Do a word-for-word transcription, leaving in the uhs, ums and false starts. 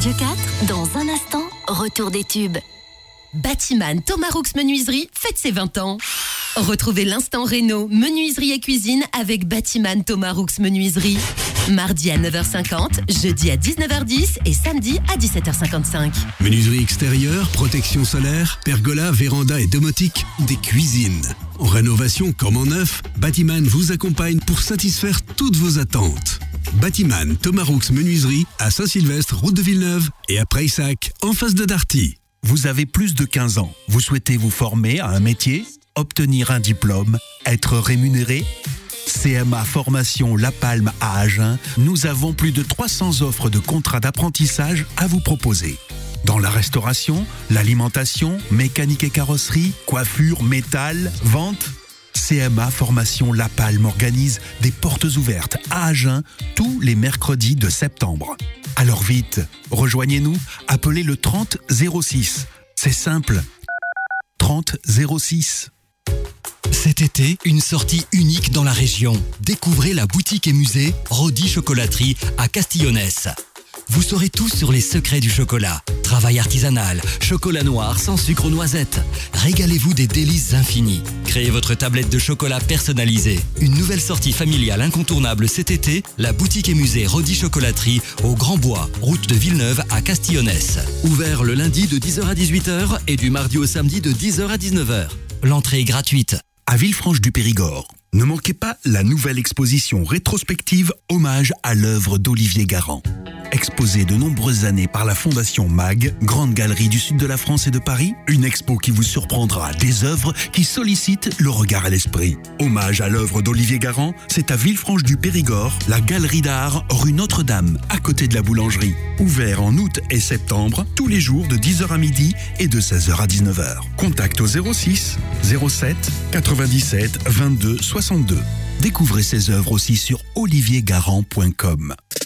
Radio quatre, dans un instant, retour des tubes. Batiman Thomas Roux Menuiserie fête ses vingt ans. Retrouvez l'instant réno, menuiserie et cuisine avec Batiman Thomas Roux Menuiserie. Mardi à neuf heures cinquante, jeudi à dix-neuf heures dix et samedi à dix-sept heures cinquante-cinq. Menuiserie extérieure, protection solaire, pergola, véranda et domotique, des cuisines. En rénovation comme en neuf, Batiman vous accompagne pour satisfaire toutes vos attentes. Batiman Thomas Roux Menuiserie à Saint-Sylvestre, route de Villeneuve et à Prayssac, en face de Darty. Vous avez plus de quinze ans. Vous souhaitez vous former à un métier, obtenir un diplôme, être rémunéré ? C M A Formation La Palme à Agen, nous avons plus de trois cents offres de contrats d'apprentissage à vous proposer. Dans la restauration, l'alimentation, mécanique et carrosserie, coiffure, métal, vente, C M A Formation La Palme organise des portes ouvertes à Agen tous les mercredis de septembre. Alors vite, rejoignez-nous, appelez le trente zéro six. C'est simple, trente zéro six. Cet été, une sortie unique dans la région. Découvrez la boutique et musée Rodi Chocolaterie à Castillonnès. Vous saurez tout sur les secrets du chocolat. Travail artisanal, chocolat noir sans sucre aux noisettes. Régalez-vous des délices infinies. Créez votre tablette de chocolat personnalisée. Une nouvelle sortie familiale incontournable cet été, la boutique et musée Rodi Chocolaterie au Grand Bois, route de Villeneuve à Castillonnès. Ouvert le lundi de dix heures à dix-huit heures et du mardi au samedi de dix heures à dix-neuf heures. L'entrée est gratuite. À Villefranche-du-Périgord, ne manquez pas la nouvelle exposition rétrospective hommage à l'œuvre d'Olivier Garand. Exposée de nombreuses années par la Fondation M A G, Grande Galerie du Sud de la France et de Paris, une expo qui vous surprendra des œuvres qui sollicitent le regard et l'esprit. Hommage à l'œuvre d'Olivier Garand, c'est à Villefranche-du-Périgord, la Galerie d'Art rue Notre-Dame, à côté de la boulangerie. Ouvert en août et septembre, tous les jours de dix heures à midi et de seize heures à dix-neuf heures. Contact au zéro six zéro sept quatre-vingt-dix-sept vingt-deux soixante-deux. Découvrez ses œuvres aussi sur olivier garand point com.